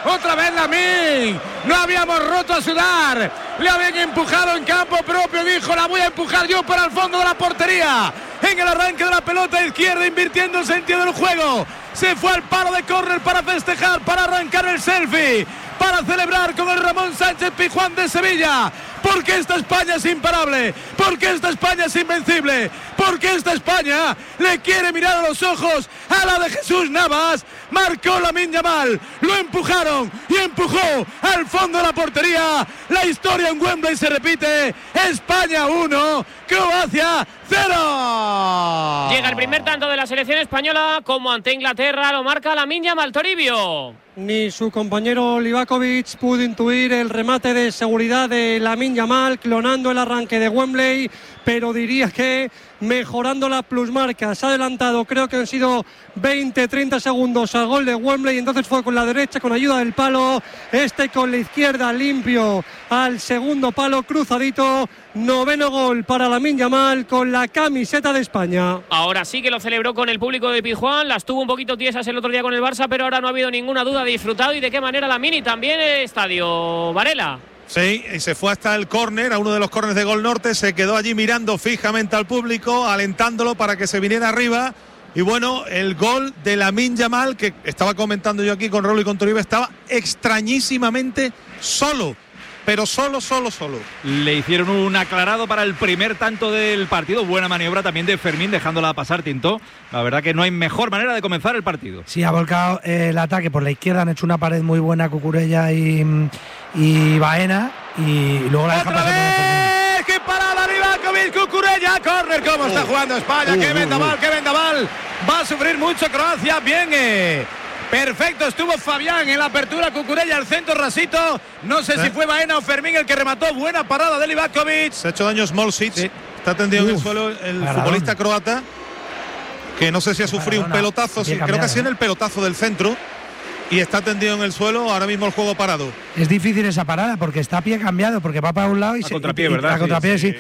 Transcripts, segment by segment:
Otra vez Lamine. No habíamos roto a sudar. Le habían empujado en campo propio. Dijo, la voy a empujar yo para el fondo de la portería. En el arranque de la pelota izquierda, invirtiendo el sentido del juego. Se fue al palo de córner para festejar, para arrancar el selfie, para celebrar con el Ramón Sánchez Pizjuán de Sevilla. Porque esta España es imparable, porque esta España es invencible, porque esta España le quiere mirar a los ojos a la de Jesús Navas. Marcó Lamine Yamal, lo empujaron y empujó al fondo de la portería. La historia en Wembley se repite. España 1, Croacia 0. Llega el primer tanto de la selección española, como ante Inglaterra lo marca Lamine Yamal. Toribio. Ni su compañero Livakovic pudo intuir el remate de seguridad de Lamine Yamal, clonando el arranque de Wembley, pero diría que mejorando la plusmarca. Se ha adelantado, creo que han sido 20-30 segundos al gol de Wembley, entonces fue con la derecha, con ayuda del palo, con la izquierda limpio al segundo palo, cruzadito. Noveno gol para Lamine Yamal con la camiseta de España. Ahora sí que lo celebró con el público de Pizjuán, las tuvo un poquito tiesas el otro día con el Barça, pero ahora no ha habido ninguna duda, disfrutado. Y de qué manera Lamine, y también el estadio Varela. Sí, y se fue hasta el córner, a uno de los córneres de Gol Norte, se quedó allí mirando fijamente al público, alentándolo para que se viniera arriba. Y bueno, el gol de Lamine Yamal, que estaba comentando yo aquí con Rolo y con Toribio, estaba extrañísimamente solo. Pero solo. Le hicieron un aclarado para el primer tanto del partido. Buena maniobra también de Fermín, dejándola pasar Tintó. La verdad que no hay mejor manera de comenzar el partido. Sí, ha volcado el ataque por la izquierda. Han hecho una pared muy buena Cucurella y Baena. Y luego la deja pasar por Fermín. ¡Qué parada! Livakovic, Cucurella, córner. ¿Cómo está jugando España? ¡Qué vendaval! Va a sufrir mucho Croacia. Bien, perfecto, estuvo Fabián en la apertura, Cucurella al centro rasito. No sé si fue Baena o Fermín el que remató. Buena parada de Livakovic. Se ha hecho daño Smolcic, sí. Está tendido en el suelo el futbolista croata, que no sé si ha sufrido un pelotazo, sí, creo que ha sido en el pelotazo del centro. Y está tendido en el suelo, ahora mismo el juego parado. Es difícil esa parada porque está a pie cambiado, porque va para un lado y a contrapié, ¿verdad? A contrapié, sí.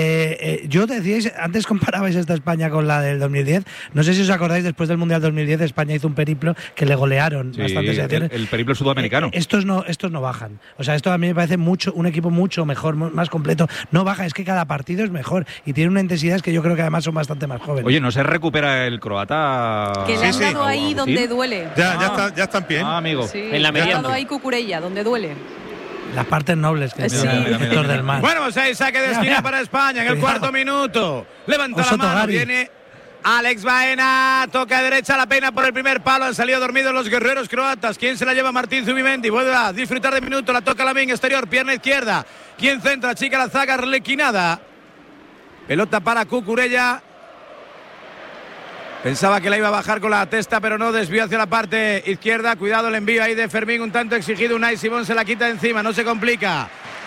Yo decíais, antes comparabais esta España con la del 2010. No sé si os acordáis, después del Mundial 2010 España hizo un periplo que le golearon bastantes selecciones. El periplo sudamericano. Estos no bajan. O sea, esto a mí me parece un equipo mucho mejor, más completo. No baja, es que cada partido es mejor y tiene una intensidad que yo creo que además son bastante más jóvenes. Oye, ¿no se recupera el croata? Que le han dado ahí donde duele. Ya está en pie. Amigo. Sí, en la mediana. ahí Cucurella, donde duele. Las partes nobles que mira. del mar. Bueno, pues ahí saque de esquina para España en el cuarto minuto. Levanta la mano, viene Alex Baena, toca derecha, la pena por el primer palo. Han salido dormidos los guerreros croatas. ¿Quién se la lleva? Martín Zubimendi. Vuelve a disfrutar de minuto, la toca Lamine, exterior, pierna izquierda. ¿Quién centra? Chica la zaga, arlequinada. Pelota para Cucurella. Pensaba que la iba a bajar con la testa, pero no, desvió hacia la parte izquierda. Cuidado el envío ahí de Fermín, un tanto exigido. Unai Simón se la quita de encima, no se complica.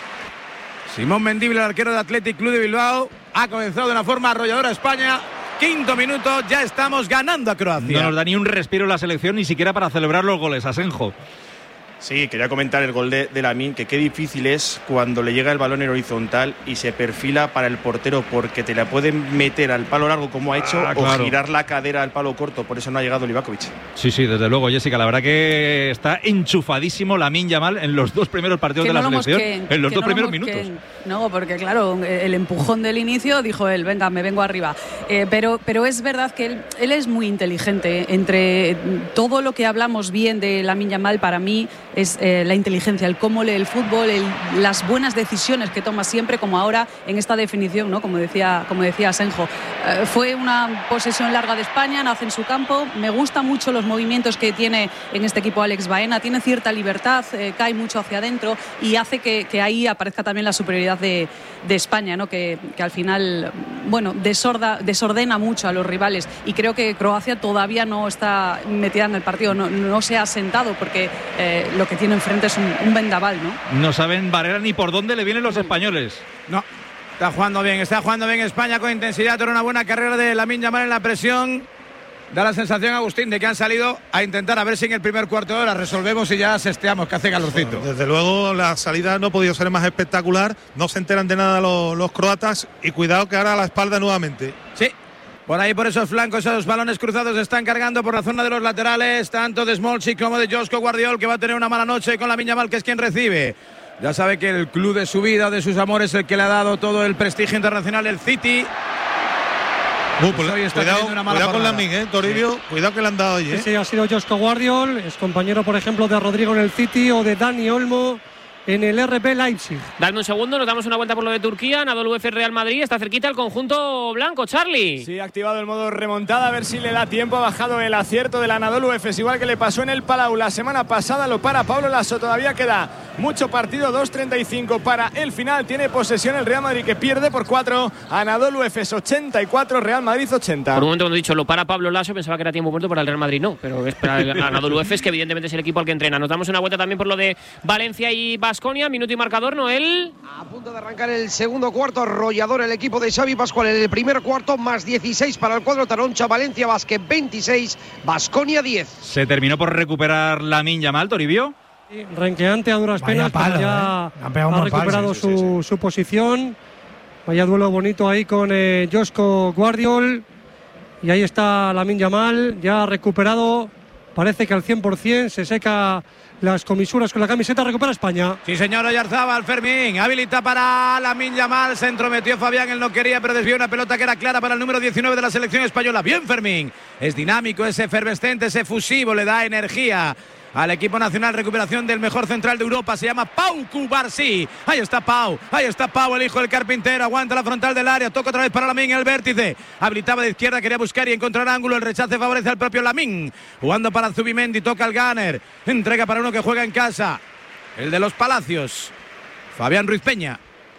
Simón Mendívil, el arquero de Athletic Club de Bilbao. Ha comenzado de una forma arrolladora España. Quinto minuto, ya estamos ganando a Croacia. No nos da ni un respiro la selección, ni siquiera para celebrar los goles. Asenjo. Sí, quería comentar el gol de Lamine, que qué difícil es cuando le llega el balón en horizontal y se perfila para el portero, porque te la pueden meter al palo largo como ha hecho, claro, o girar la cadera al palo corto. Por eso no ha llegado Livakovic. Sí, desde luego, Jessica. La verdad que está enchufadísimo Lamine Yamal en los dos primeros partidos de la selección. En los dos primeros minutos. No, porque claro, el empujón del inicio dijo él, venga, me vengo arriba. Pero es verdad que él es muy inteligente. Entre todo lo que hablamos bien de Lamine Yamal, para mí es la inteligencia, el cómo lee el fútbol, las buenas decisiones que toma siempre, como ahora en esta definición, ¿no? Como decía Asenjo. Fue una posesión larga de España, nace en su campo. Me gustan mucho los movimientos que tiene en este equipo Alex Baena, tiene cierta libertad, cae mucho hacia adentro y hace que ahí aparezca también la superioridad de España, ¿no? Que al final, bueno, desordena mucho a los rivales, y creo que Croacia todavía no está metida en el partido, no se ha asentado, porque lo que tiene enfrente es un vendaval, ¿no? No saben Varela ni por dónde le vienen los españoles. No, está jugando bien España con intensidad. Tiene una buena carrera de Lamine Yamal en la presión. Da la sensación, Agustín, de que han salido a intentar a ver si en el primer cuarto de hora resolvemos y ya sesteamos, que hace calorcito. Bueno, desde luego la salida no ha podido ser más espectacular. No se enteran de nada los croatas, y cuidado que ahora a la espalda nuevamente. Sí, Por ahí, por esos flancos, esos balones cruzados están cargando por la zona de los laterales, tanto de Smolcic como de Joško Guardiol, que va a tener una mala noche con Lamine Yamal, que es quien recibe. Ya sabe que el club de su vida, de sus amores, el que le ha dado todo el prestigio internacional, el City. Cuidado con Lamine, Toribio. Cuidado que le han dado hoy. Sí, ha sido Joško Guardiol, es compañero, por ejemplo, de Rodrigo en el City o de Dani Olmo en el RB Leipzig. Dame un segundo, nos damos una vuelta por lo de Turquía. Anadolu Efes Real Madrid, está cerquita el conjunto blanco, Charlie. Sí, ha activado el modo remontada, a ver si le da tiempo. Ha bajado el acierto del Anadolu Efes, igual que le pasó en el Palau la semana pasada. Lo para Pablo Lasso, todavía queda mucho partido, 2:35 para el final. Tiene posesión el Real Madrid, que pierde por 4. Anadolu Efes 84, Real Madrid 80. Por un momento cuando he dicho lo para Pablo Lasso pensaba que era tiempo muerto para el Real Madrid, no, pero es para el Anadolu Efes, que evidentemente es el equipo al que entrena. Nos damos una vuelta también por lo de Valencia y Baskonia, minuto y marcador, Noel. A punto de arrancar el segundo cuarto, arrollador el equipo de Xavi Pascual en el primer cuarto, más 16 para el cuadro taroncha. Valencia Basket 26, Baskonia 10. Se terminó por recuperar Lamine Yamal, Toribio. Sí, renqueante a duras penas, pero ya ha recuperado su posición. Vaya duelo bonito ahí con Joško Guardiol. Y ahí está Lamine Yamal, ya recuperado, parece que al 100%, se seca las comisuras con la camiseta, recupera España. Sí, señor, Oyarzábal, Fermín habilita para Lamine Yamal, se entrometió Fabián, él no quería, pero desvió una pelota que era clara para el número 19 de la selección española. Bien, Fermín, es dinámico, es efervescente, es efusivo, le da energía al equipo nacional. Recuperación del mejor central de Europa, se llama Pau Cubarsí. Ahí está Pau, el hijo del carpintero, aguanta la frontal del área, toca otra vez para Lamine en el vértice, habilitaba de izquierda, quería buscar y encontrar ángulo, el rechace favorece al propio Lamine, jugando para Zubimendi, toca al Gunner, entrega para uno que juega en casa, el de los Palacios, Fabián Ruiz Peña,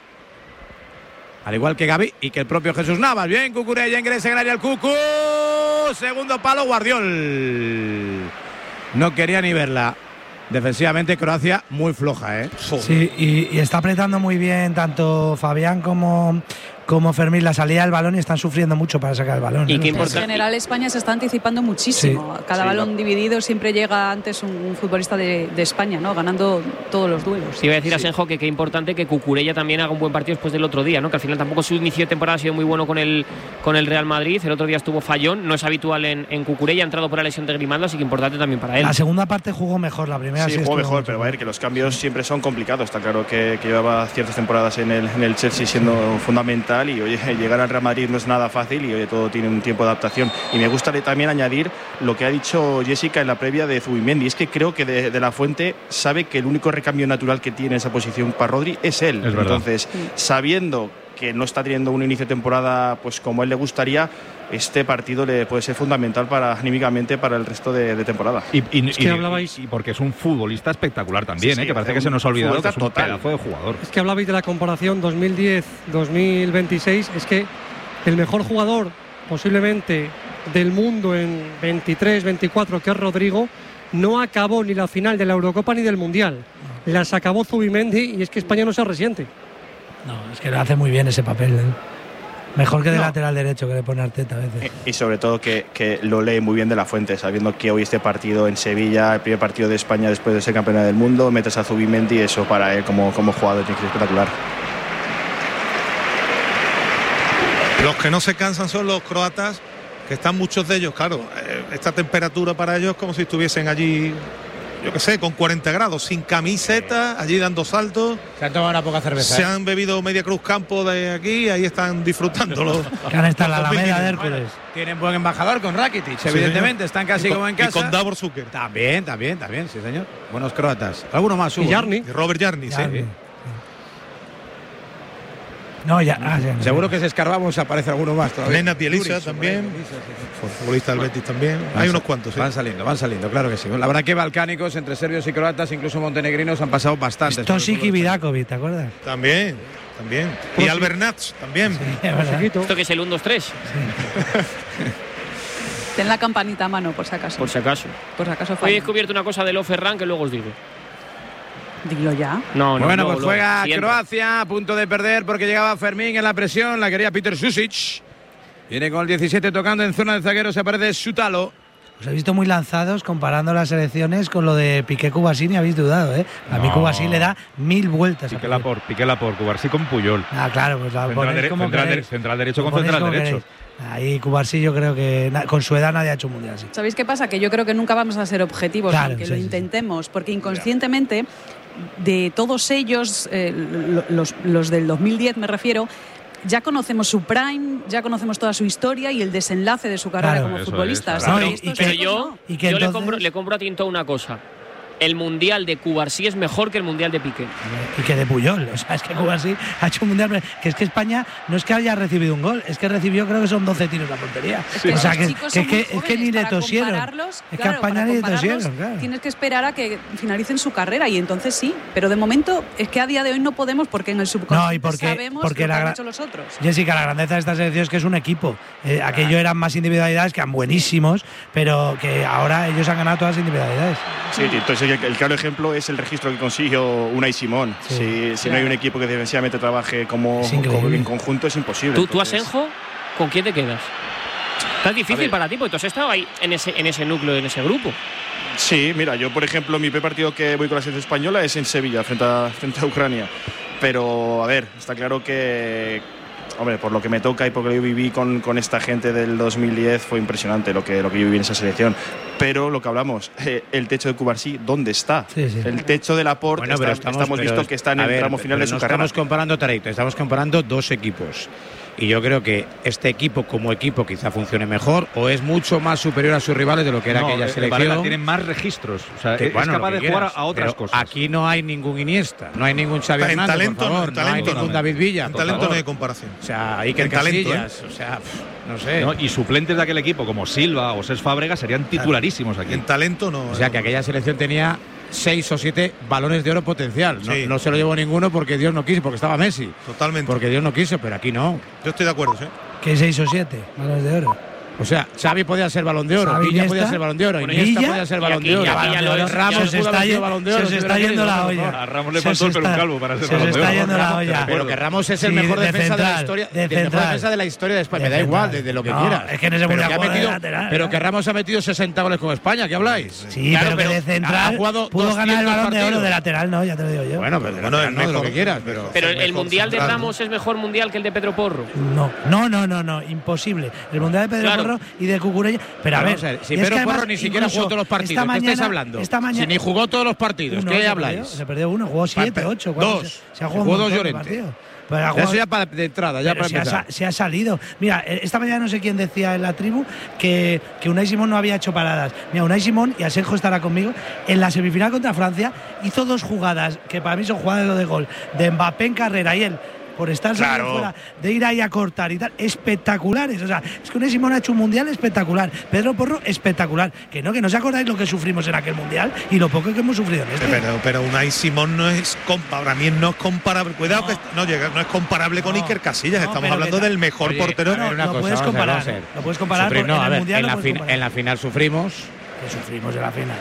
al igual que Gaby y que el propio Jesús Navas. Bien, Cucurella ingresa en el área, el Cucu, segundo palo, Guardiol. No quería ni verla. Defensivamente Croacia muy floja, ¿eh? Sí, y está apretando muy bien tanto Fabián como Fermín la salida del balón y están sufriendo mucho para sacar el balón. Y en general España se está anticipando muchísimo. Sí. Cada balón dividido siempre llega antes un futbolista de España, ¿no? Ganando todos los duelos. Iba a decir a Senjo que qué importante que Cucurella también haga un buen partido después del otro día, ¿no? Que al final tampoco su inicio de temporada ha sido muy bueno con el Real Madrid. El otro día estuvo fallón, no es habitual en Cucurella, ha entrado por la lesión de Grimaldo, así que importante también para él. La segunda parte jugó mejor, la primera sí jugó mejor, pero va a ver que los cambios siempre son complicados. Está claro que llevaba ciertas temporadas en el Chelsea siendo fundamental y oye, llegar al Real Madrid no es nada fácil y oye, todo tiene un tiempo de adaptación. Y me gustaría también añadir lo que ha dicho Jessica en la previa de Zubimendi, es que creo que de la Fuente sabe que el único recambio natural que tiene en esa posición para Rodri es él. Entonces, sabiendo que no está teniendo un inicio de temporada pues como a él le gustaría, este partido le puede ser fundamental anímicamente para el resto de temporada. Y porque es un futbolista espectacular también, que parece que se nos ha olvidado que es un pedazo de jugador. Es que hablabais de la comparación 2010-2026, es que el mejor jugador posiblemente del mundo en 23-24, que es Rodrigo, no acabó ni la final de la Eurocopa ni del Mundial. Las acabó Zubimendi y es que España no se resiente. No, es que lo hace muy bien ese papel, Mejor que de lateral derecho que le pone Arteta a veces. Y sobre todo que lo lee muy bien de la Fuente, sabiendo que hoy este partido en Sevilla, el primer partido de España después de ser campeona del mundo, metes a Zubimendi, eso para él como jugador tiene que ser espectacular. Los que no se cansan son los croatas, que están muchos de ellos, claro, esta temperatura para ellos es como si estuviesen allí, yo qué sé, con 40 grados, sin camiseta, allí dando saltos. Se han tomado una poca cerveza. Se han bebido media Cruz Campo de aquí, ahí están disfrutándolo. Que han estado en la Alameda de Hércules. Bueno, tienen buen embajador con Rakitic, evidentemente, están casi como en casa. Y con Davor Zucker. También, sí señor. Buenos croatas. Alguno más hubo. Y Jarni. Y Robert Jarni, sí. No, ya. Seguro que si escarbamos aparece alguno más todavía. Nenad Bjelica también. Futbolista del Betis también. Hay unos cuantos. Van saliendo, claro que sí. La verdad que balcánicos, entre serbios y croatas, incluso montenegrinos, han pasado bastantes. Stosic y Vidakovic, ¿te acuerdas? También. Y Albert Nats también. Sí, esto que es el 1-2-3. Sí. Ten la campanita a mano, por si acaso. Hoy he descubierto una cosa de Lo Ferran que luego os digo. Dilo ya. No, bueno, pues juega Croacia, a punto de perder porque llegaba Fermín en la presión, la quería Peter Susic. Viene con el 17 tocando en zona de zaguero, se aparece Sutalo. Os he visto muy lanzados comparando las selecciones con lo de Piqué-Cubarsí, habéis dudado, ¿eh? A mí Cubarsí le da 1000 vueltas. Piqué Laporte, Cubarsí con Puyol. Claro, pues la central derecho con central derecho. Ahí Cubarsí yo creo que con su edad nadie ha hecho un mundial así. ¿Sabéis qué pasa? Que yo creo que nunca vamos a ser objetivos, aunque lo intentemos, porque inconscientemente de todos ellos, los del 2010 me refiero, ya conocemos su prime, ya conocemos toda su historia y el desenlace de su carrera como futbolista. Pero yo le compro a Tinto una cosa. El mundial de Cubarsí es mejor que el mundial de Piqué. Y que de Puyol. O sea, es que Cubarsí ha hecho un mundial. Que es que España no es que haya recibido un gol, es que recibió, creo que son 12 tiros a portería. Sí. O sea, que ni le tosieron. Es que a España ni le tosieron. Claro. Tienes que esperar a que finalicen su carrera y entonces sí. Pero de momento es que a día de hoy no podemos porque en el subconsciente sabemos lo que han hecho los otros. Jessica, la grandeza de esta selección es que es un equipo. Aquello eran más individualidades que eran buenísimos, pero que ahora ellos han ganado todas las individualidades. Sí, entonces el claro ejemplo es el registro que consiguió Unai Simón. Si no hay un equipo que defensivamente trabaje en conjunto, es imposible. ¿Tú Asenjo, con quién te quedas? Está difícil para ti, porque tú has estado ahí en ese núcleo, en ese grupo. Sí, mira, yo por ejemplo, mi primer partido que voy con la selección española es en Sevilla, frente a Ucrania. Pero, a ver, está claro que, hombre, por lo que me toca y por lo que yo viví con esta gente del 2010 fue impresionante lo que yo viví en esa selección. Pero lo que hablamos, el techo de Cubarsí, ¿dónde está? Sí. El techo de Laporte, estamos visto que está en el tramo final de su carrera. No estamos comparando trayectos, estamos comparando dos equipos. Y yo creo que este equipo como equipo quizá funcione mejor o es mucho más superior a sus rivales de lo que era aquella selección. Varela tiene más registros, o sea, es capaz de jugar a otras cosas. Aquí no hay ningún Iniesta, no hay ningún Xavi Hernández, por favor, no hay ningún David Villa. En talento no hay comparación. O sea, Iker Casillas, o sea, no sé. Y suplentes de aquel equipo como Silva o Cesc Fábregas serían titularísimos aquí. En talento no. O sea, que aquella selección tenía 6 o 7 balones de oro potencial. No se lo llevó ninguno porque Dios no quiso, porque estaba Messi. Totalmente. Porque Dios no quiso, pero aquí no. Yo estoy de acuerdo, ¿sí? ¿Qué 6 o 7 balones de oro? O sea, Xavi podía ser Balón de Oro, Villa podía ser Balón de Oro, Iniesta podía ser Balón de Oro, Ramos pudo haber sido Balón de Oro. Se está yendo la olla. A Ramos le faltó el pelo calvo para ser Balón de Oro. Se está yendo la olla. Pero que Ramos es el mejor defensa de la historia, el mejor defensa de la historia de España. Me da igual, de lo que quieras. Es que en ese mundial ha metido, pero que Ramos ha metido 60 goles con España, ¿qué habláis? Sí, pero que de central pudo ganar el Balón de Oro, de lateral no, ya te lo digo yo. Bueno, pero de lateral no, de lo que quieras. Pero el mundial de Ramos es mejor mundial que el de Pedro Porro. No, imposible. El mundial de Pedro Porro y de Cucurella. Pero a ver, si Pedro Porro ni siquiera jugó todos los partidos, ¿qué estáis hablando? Si ni jugó todos los partidos, ¿qué habláis? Se perdió uno, jugó 7, 8. 2. Se ha jugado 2 Llorente. Eso ya de entrada, ya para empezar. Se ha salido. Mira, esta mañana no sé quién decía en la tribu que Unai Simón no había hecho paradas. Mira, Unai Simón, y Asenjo estará conmigo, en la semifinal contra Francia hizo 2 jugadas, que para mí son jugadas de gol, de Mbappé en carrera y él, por estar fuera, de ir ahí a cortar y tal, espectaculares. O sea, es que Unai Simón ha hecho un mundial espectacular. Pedro Porro, espectacular. Que no os acordáis lo que sufrimos en aquel mundial y lo poco que hemos sufrido en este. Pero Unai Simón no es para mí no es comparable. Cuidado que no es comparable con Iker Casillas. Estamos hablando del mejor portero. No puedes comparar. No puedes comparar porque en el mundial en la final sufrimos. Que sufrimos en la final.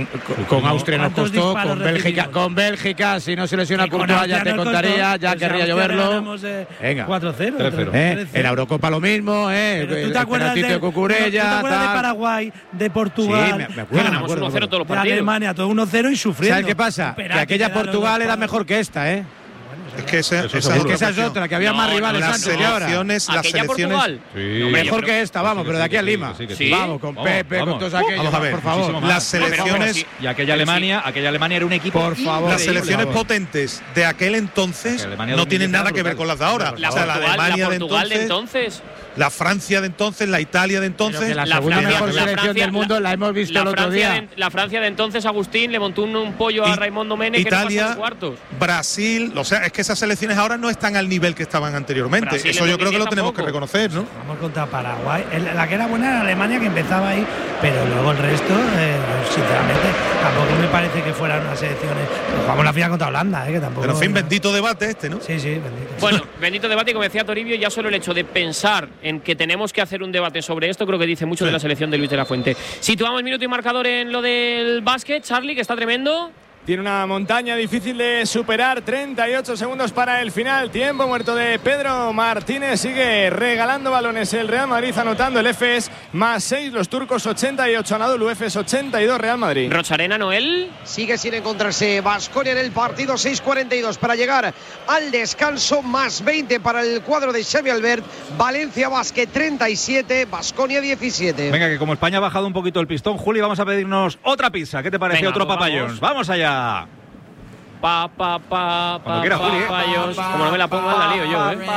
Con Austria nos costó, con Bélgica, si no se lesiona Courtois ya te contaría, ya querría lloverlo. Venga. 4-0. En la Eurocopa lo mismo, ¿Tú te acuerdas de Cucurella? ¿Tú te acuerdas de Paraguay, de Portugal? Sí, me acuerdo. Ganamos 1-0 todos los partidos. De Alemania, todo 1-0 y sufriendo. ¿Sabes qué pasa? Que aquella Portugal era mejor que esta, Es que esa es otra, que había más rivales antes que ahora. Las selecciones mejor que esta, vamos, pero de aquí a Lima. Vamos, con Pepe, con todos aquellos. Vamos a ver, por favor. Las selecciones y aquella Alemania era un equipo. Por favor. Las selecciones potentes de aquel entonces no tienen nada que ver con las de ahora. La Alemania de entonces. La Francia de entonces, la Italia de entonces. La segunda mejor selección del mundo la hemos visto el otro día. La Francia de entonces, Agustín le montó un pollo a Raymond Domenech Italia, que no pasó cuartos. Brasil, o sea, es que esas selecciones ahora no están al nivel que estaban anteriormente. Brasil, eso yo creo que lo tenemos que reconocer, ¿no? Vamos contra Paraguay. La que era buena era Alemania, que empezaba ahí, pero luego el resto, sinceramente, tampoco me parece que fueran unas selecciones. Jugamos la final contra Holanda, que tampoco. Pero en fin, bendito debate este, ¿no? Sí, bendito. Bueno, bendito debate, y como decía Toribio, ya solo el hecho de pensar en que tenemos que hacer un debate sobre esto, creo que dice mucho de la selección de Luis de la Fuente. Situamos minuto y marcador en lo del básquet, Charlie, que está tremendo. Tiene una montaña difícil de superar. 38 segundos para el final. Tiempo muerto de Pedro Martínez. Sigue regalando balones el Real Madrid, anotando el EFES. Más 6 los turcos, 88 Anadolu, EFES 82 Real Madrid. Rocharena, Noel. Sigue sin encontrarse Baskonia en el partido. 6:42 para llegar al descanso. Más 20 para el cuadro de Xavi Albert. Valencia Basket 37, Baskonia 17. Venga, que como España ha bajado un poquito el pistón, Juli, vamos a pedirnos otra pizza. ¿Qué te parece? Otro Papa John's. Vamos allá. Papayos. Como no me la pongo, la lío yo, No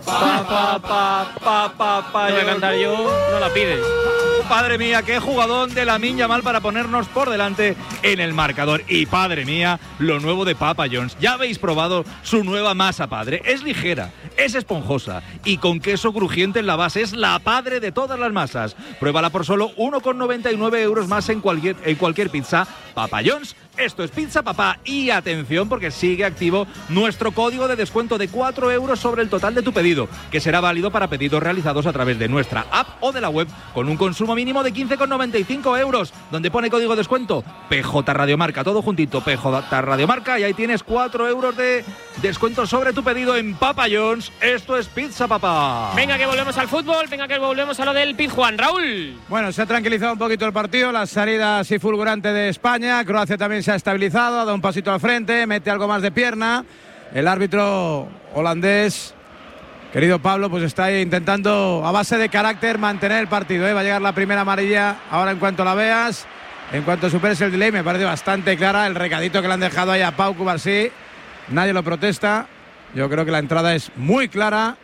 voy a cantar yo, no la pides. Padre mía, qué jugadón de Lamine Yamal para ponernos por delante en el marcador. Y padre mía, lo nuevo de Papa John's. Ya habéis probado su nueva masa, padre. Es ligera, es esponjosa y con queso crujiente en la base. Es la padre de todas las masas. Pruébala por solo 1,99 euros más en cualquier pizza. Papa John's. Esto es Pizza Papá. Y atención, porque sigue activo nuestro código de descuento de 4 euros sobre el total de tu pedido, que será válido para pedidos realizados a través de nuestra app o de la web, con un consumo mínimo de 15,95 euros. Donde pone código de descuento PJ Radiomarca, todo juntito, PJ Radiomarca, y ahí tienes 4 euros de descuento sobre tu pedido en Papa John's. Esto es Pizza Papá. Venga, que volvemos al fútbol, venga, que volvemos a lo del Pizjuán. Raúl. Bueno, se ha tranquilizado un poquito el partido, la salida así fulgurante de España. Croacia también se ha estabilizado, ha dado un pasito al frente, mete algo más de pierna. El árbitro holandés, querido Pablo, pues está ahí intentando a base de carácter mantener el partido. Va a llegar la primera amarilla ahora en cuanto la veas, en cuanto superes el delay. Me parece bastante clara el recadito que le han dejado ahí a Pau Cubarsí. Nadie lo protesta. Yo creo que la entrada es muy clara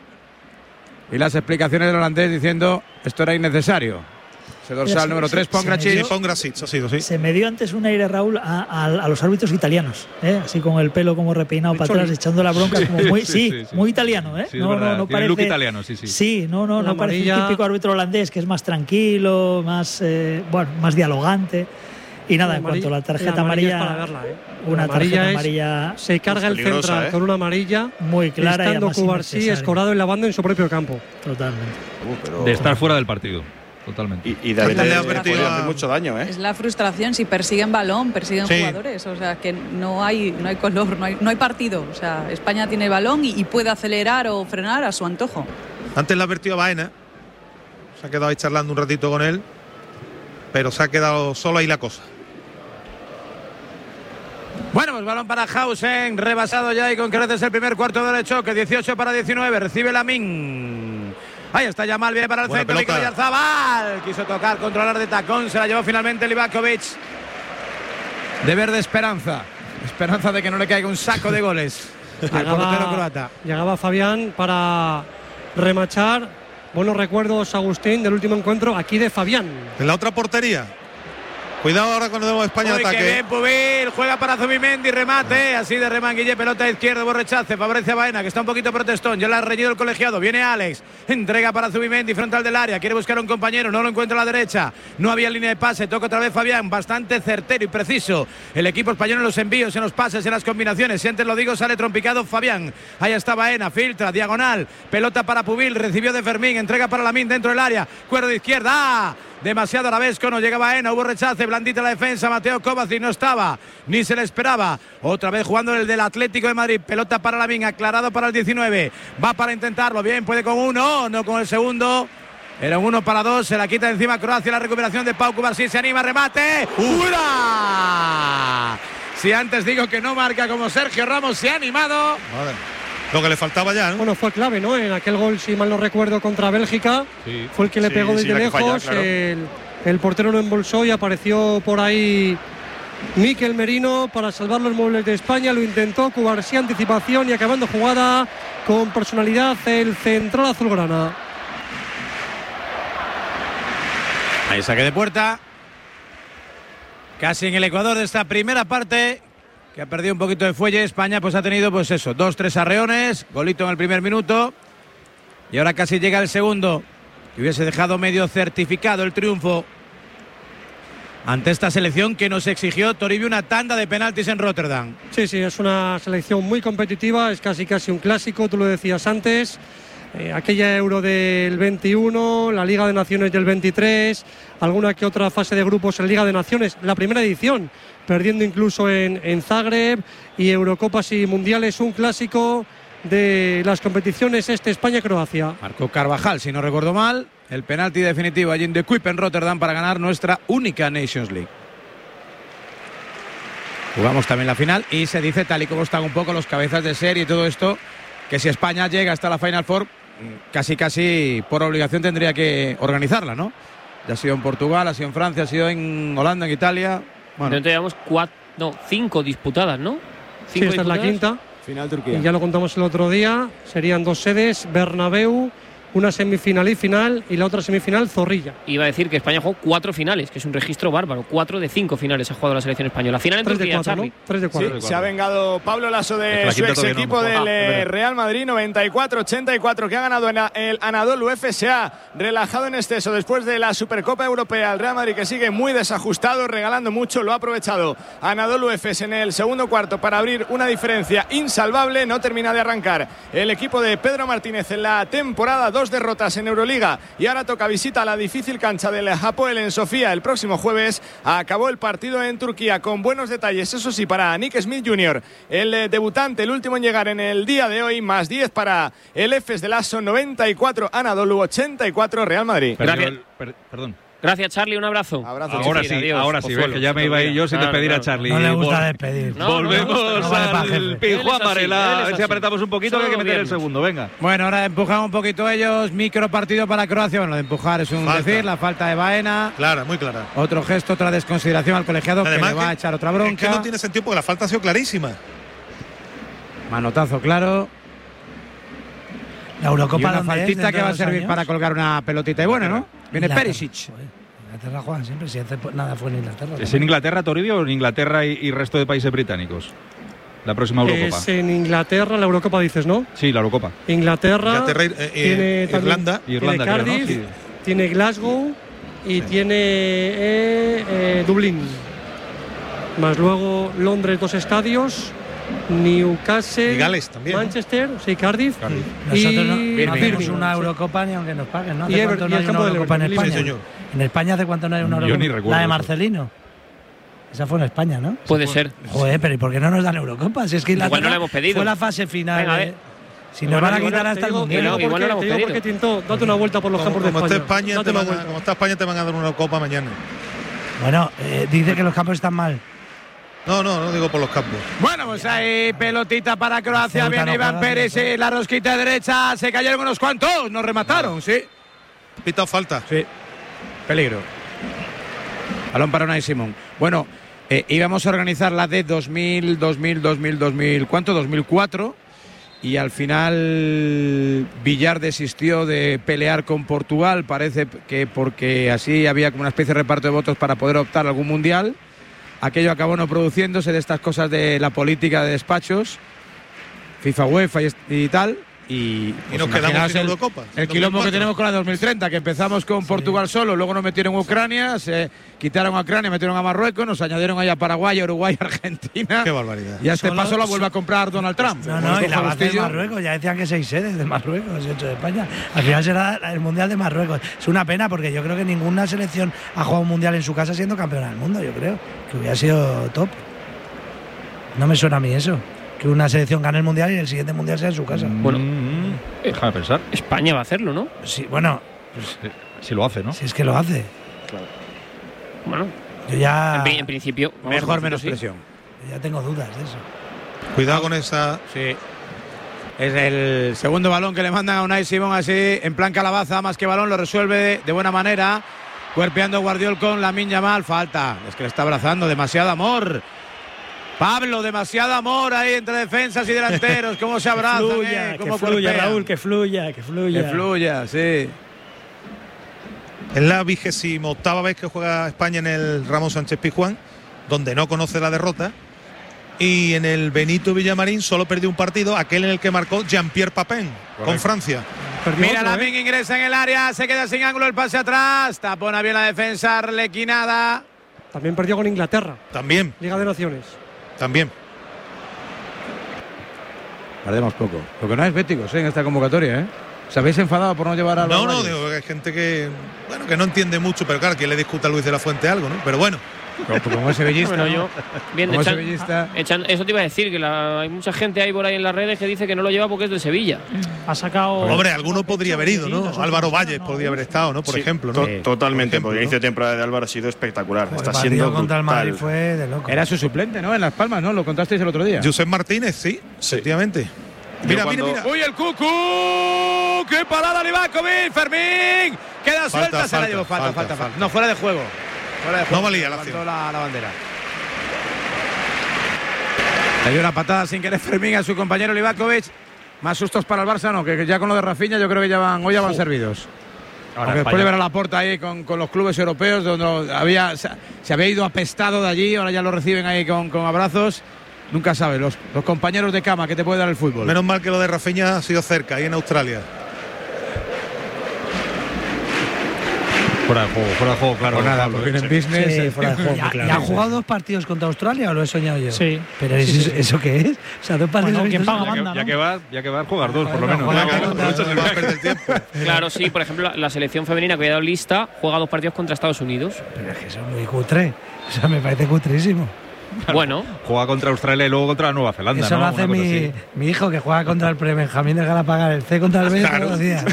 y las explicaciones del holandés diciendo esto era innecesario. Ese dorsal número 3, Pongracic, ha sido, sí. Se me dio antes un aire, Raúl, a los árbitros italianos, así con el pelo como repeinado para atrás, echando la bronca como muy, muy italiano, Sí, no parece el look italiano, sí. Sí, no parece el típico árbitro holandés, que es más tranquilo, más más dialogante. Y nada, en cuanto a la tarjeta amarilla, para verla, una tarjeta amarilla se carga el central con una amarilla muy clara, estando Cubarsí escorado en la banda en su propio campo. Totalmente. De estar fuera del partido. Totalmente. Y David le ha hacer mucho daño, Es la frustración si persiguen balón, persiguen jugadores, o sea que no hay color, no hay partido, o sea, España tiene balón y puede acelerar o frenar a su antojo. Antes le ha advertido a Baena, se ha quedado ahí charlando un ratito con él, pero se ha quedado solo ahí la cosa. Bueno, pues balón para Hausen, rebasado ya y con creces el primer cuarto del choque, 18-19, recibe Lamine. Ahí está Yamal, viene para el centro, Mikel Oyarzabal. Quiso tocar, controlar de tacón, se la llevó finalmente Livakovic. De verde esperanza de que no le caiga un saco de goles al portero croata. Llegaba Fabián para remachar. Buenos recuerdos, Agustín, del último encuentro aquí de Fabián. En la otra portería. Cuidado ahora cuando vemos España ataque. Que bien, Pubil, juega para Zubimendi, remate, así de Remanguille, pelota izquierda, buen rechace, favorece a Baena, que está un poquito protestón, ya le ha reñido el colegiado, viene Alex, entrega para Zubimendi, frontal del área, quiere buscar a un compañero, no lo encuentra a la derecha, no había línea de pase, toca otra vez Fabián, bastante certero y preciso, el equipo español en los envíos, en los pases, en las combinaciones, si antes lo digo, sale trompicado Fabián, ahí está Baena, filtra, diagonal, pelota para Pubil, recibió de Fermín, entrega para Lamine dentro del área, cuerda de izquierda, demasiado a la vez, no llega Baena, hubo rechace, blandita la defensa, Mateo Kovacic no estaba, ni se le esperaba, otra vez jugando el del Atlético de Madrid, pelota para Lamine, aclarado para el 19, va para intentarlo, bien, puede con uno, no con el segundo, era un 1-2, se la quita encima Croacia, la recuperación de Pau Cubarsí, se anima, remate, ¡fuera! Si antes digo que no marca como Sergio Ramos, se ha animado. Madre. Lo que le faltaba ya, ¿no? Bueno, fue clave, ¿no? En aquel gol, si mal no recuerdo, contra Bélgica. Sí. Fue el que le pegó desde lejos. Falla, claro. El portero no embolsó y apareció por ahí Mikel Merino para salvar los muebles de España. Lo intentó, Cubarsí, anticipación y acabando jugada con personalidad el central azulgrana. Ahí saque de puerta. Casi en el ecuador de esta primera parte, que ha perdido un poquito de fuelle. España pues ha tenido 2-3 arreones, golito en el primer minuto y ahora casi llega el segundo, que hubiese dejado medio certificado el triunfo ante esta selección que nos exigió Toribio una tanda de penaltis en Rotterdam. Sí, es una selección muy competitiva, es casi un clásico, tú lo decías antes. aquella Euro del 21, la Liga de Naciones del 23, alguna que otra fase de grupos en Liga de Naciones, la primera edición, perdiendo incluso en Zagreb, y Eurocopas y Mundiales, un clásico de las competiciones España-Croacia. Marcó Carvajal, si no recuerdo mal, el penalti definitivo allí en De Kuip en Rotterdam para ganar nuestra única Nations League. Jugamos también la final y se dice, tal y como están un poco los cabezas de serie y todo esto, que si España llega hasta la Final Four, casi por obligación tendría que organizarla, ¿no? Ya ha sido en Portugal, ha sido en Francia, ha sido en Holanda, en Italia. Bueno, entonces llevamos 5 disputadas, ¿no? Sí, esta es la quinta. Final Turquía. Y ya lo contamos el otro día, serían 2 sedes, Bernabéu, una semifinal y final, y la otra semifinal Zorrilla. Iba a decir que España jugó 4 finales, que es un registro bárbaro. 4 de 5 finales ha jugado la selección española. Final en 3 de Turquía, 4, Charlie. ¿no? 3 de 4. Sí, se ha vengado Pablo Lasso de su ex equipo del Real Madrid, 94-84, que ha ganado en el Anadolu Efes. Se ha relajado en exceso después de la Supercopa Europea. El Real Madrid, que sigue muy desajustado, regalando mucho, lo ha aprovechado Anadolu Efes en el segundo cuarto para abrir una diferencia insalvable. No termina de arrancar el equipo de Pedro Martínez en la temporada, 2 derrotas en Euroliga, y ahora toca visita a la difícil cancha del Hapoel en Sofía el próximo jueves. Acabó el partido en Turquía con buenos detalles, eso sí, para Nick Smith Jr., el debutante, el último en llegar en el día de hoy. Más 10 para el Efes de Lasso, 94 Anadolu, 84 Real Madrid. Gracias. Perdón. Gracias, Charlie, un abrazo. Ahora sí, ves que ya me iba a ir yo sin despedir a Charlie. No le gusta despedir. Volvemos al Pijuán Varela. A ver si apretamos un poquito, que hay que meter el segundo, venga. Bueno, ahora empujan un poquito ellos, micro partido para Croacia. Bueno, de empujar es un decir, la falta de Baena. Clara, muy clara. Otro gesto, otra desconsideración al colegiado. Además, que le va a echar otra bronca. Es que no tiene sentido porque la falta ha sido clarísima. Manotazo claro. La Eurocopa, y una faltita que va a servir para colgar una pelotita. Y bueno, ¿no? Viene Perisic. Inglaterra juega siempre, si hace nada fue en Inglaterra. ¿Es en Inglaterra, Toribio, o en Inglaterra y resto de países británicos? La próxima Eurocopa. Es en Inglaterra, la Eurocopa dices, ¿no? Sí, la Eurocopa. Inglaterra tiene Irlanda. Tiene Cardiff, creo, ¿no? Tiene Glasgow y tiene Dublín. Más luego Londres, 2 estadios. Newcastle, y Gales también, Manchester, ¿no? Sí, Cardiff. Nosotros no hacemos una Eurocopa ni aunque nos paguen, ¿no? ¿Hace cuánto no hay una Eurocopa en España? Sí, en España, ¿hace cuánto no hay una Eurocopa? Yo ni recuerdo. La de Marcelino. Esa fue en España, ¿no? Puede ser. Joder, pero ¿y por qué no nos dan Eurocopa? Si es que igual no la hemos pedido. Fue la fase final. Venga, si nos van a quitar hasta el Mundial. Igual no la hemos pedido. Porque Tinto, date una vuelta por los campos de España. Como está España, te van a dar una Eurocopa mañana. Bueno, dice que los campos están mal. No digo por los campos. Bueno, pues ahí pelotita para Croacia. Viene Iván Pérez y la rosquita derecha. Se cayeron unos cuantos. Nos remataron, sí. Pitado falta. Sí. Peligro. Balón para Unai Simón. Bueno, íbamos a organizar la de 2000, ¿cuánto? 2004. Y al final Villar desistió de pelear con Portugal. Parece que porque así había como una especie de reparto de votos para poder optar a algún mundial. Aquello acabó no produciéndose, de estas cosas de la política de despachos, FIFA, UEFA y tal. Y nos quedamos sin Eurocopa. El quilombo que tenemos con la 2030, que empezamos con Portugal solo, luego nos metieron Ucrania, se quitaron a Ucrania, metieron a Marruecos, nos añadieron ahí a Paraguay, Uruguay, Argentina. Qué barbaridad. Y a este paso la vuelve a comprar Donald Trump. No, y la base de Marruecos, ya decían que 6 sedes de Marruecos, 8 de España. Al final será el Mundial de Marruecos. Es una pena porque yo creo que ninguna selección ha jugado un Mundial en su casa siendo campeona del mundo, yo creo. Que hubiera sido top. No me suena a mí eso. Que una selección gane el Mundial y el siguiente Mundial sea en su casa. Bueno, déjame pensar. España va a hacerlo, ¿no? Sí, bueno. Pues, si lo hace, ¿no? Si es que lo hace. Claro. Bueno, yo ya. En principio. Mejor menos presión. Yo ya tengo dudas de eso. Cuidado con esa. Sí. Es el segundo balón que le mandan a Unai Simón así, en plan calabaza, más que balón, lo resuelve de buena manera. Cuerpeando Guardiol con Lamine Yamal. Falta. Es que le está abrazando. Demasiado amor. Pablo, demasiado amor ahí entre defensas y delanteros. ¿Cómo se abrazan? Que fluya, Raúl, que fluya. Que fluya, sí. Es la 28ª vez que juega España en el Ramón Sánchez Pizjuán, donde no conoce la derrota. Y en el Benito Villamarín solo perdió un partido, aquel en el que marcó Jean-Pierre Papin con Francia. Mira, Lamine ingresa en el área, se queda sin ángulo, el pase atrás. Tapona bien la defensa, arlequinada. También perdió con Inglaterra. También. Liga de Naciones. También. Perdemos poco. Lo que no es béticos en esta convocatoria, ¿eh? ¿Os habéis enfadado por no llevar a los No, digo, hay gente que no entiende mucho, pero claro, que le discuta a Luis de la Fuente algo, ¿no? Pero bueno. Como es sevillista. Bueno, yo. Bien, sevillista. Eso te iba a decir, que hay mucha gente ahí por ahí en las redes que dice que no lo lleva porque es de Sevilla. Ha sacado. Hombre, alguno podría haber ido, ¿no? Álvaro Valles podría haber estado, ¿no? Por ejemplo, ¿no? Totalmente, por ejemplo, porque el inicio de temporada de Álvaro ha sido espectacular. El Está partido siendo contra el Madrid brutal. fue de loco. Era su suplente, ¿no? En Las Palmas, ¿no? Lo contasteis el otro día. Josep Martínez, sí, efectivamente. Mira. ¡Uy, el Cucu! ¡Qué parada Livakovic! ¡Fermín! Queda suelta, se la llevó. Falta. No, fuera de juego. No valía la acción. La bandera. Le dio una patada sin querer Fermín a su compañero Livakovic. Más sustos para el Barça, no, que ya con lo de Rafinha yo creo que hoy ya van servidos. Ahora después de ver a Laporta ahí con los clubes europeos, donde se había ido apestado de allí, ahora ya lo reciben ahí con abrazos. Nunca sabes, los compañeros de cama que te puede dar el fútbol. Menos mal que lo de Rafinha ha sido cerca, ahí en Australia. Fuera de juego, claro. Pues nada, porque en business. Sí, fuera de juego. ¿Y han jugado 2 partidos contra Australia o lo he soñado yo? Sí. ¿Pero eso qué es? O sea, 2 partidos. Bueno, ¿quién paga banda, ya que vas a jugar 2, por lo menos. Claro, sí, por ejemplo, la selección femenina que había dado lista juega 2 partidos contra Estados Unidos. Pero es que eso es muy cutre. O sea, me parece cutrísimo. Bueno, juega contra Australia y luego contra Nueva Zelanda. Eso lo hace mi hijo, que juega contra el Benjamín de Galapagar, el C contra el B todos los días.